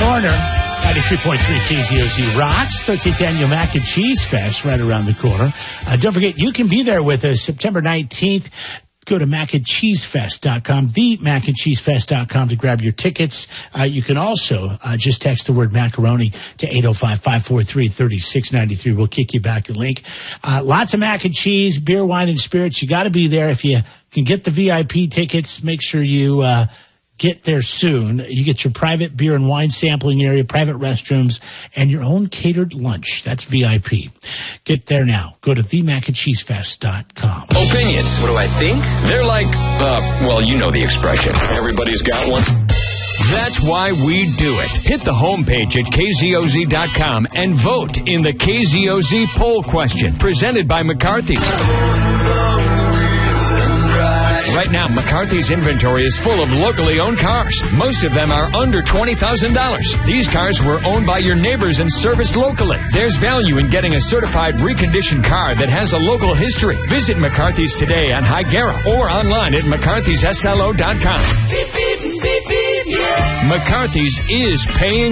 corner. 93.3 KZOZ rocks. 13th Annual Mac and Cheese Fest right around the corner. Don't forget, you can be there with us September 19th. Go to macandcheesefest.com, themacandcheesefest.com to grab your tickets. You can also just text the word macaroni to 805-543-3693. We'll kick you back the link. Lots of mac and cheese, beer, wine, and spirits. You got to be there. If you can get the VIP tickets, make sure you get there soon. You get your private beer and wine sampling area, private restrooms, and your own catered lunch. That's VIP. Get there now. Go to themacandcheesefest.com. Opinions. What do I think? They're like, well, you know the expression. Everybody's got one. That's why we do it. Hit the homepage at KZOZ.com and vote in the KZOZ poll question presented by McCarthy's. Right now, McCarthy's inventory is full of locally owned cars. Most of them are under $20,000. These cars were owned by your neighbors and serviced locally. There's value in getting a certified reconditioned car that has a local history. Visit McCarthy's today on Higuera or online at McCarthy'sSLO.com. McCarthy's is paying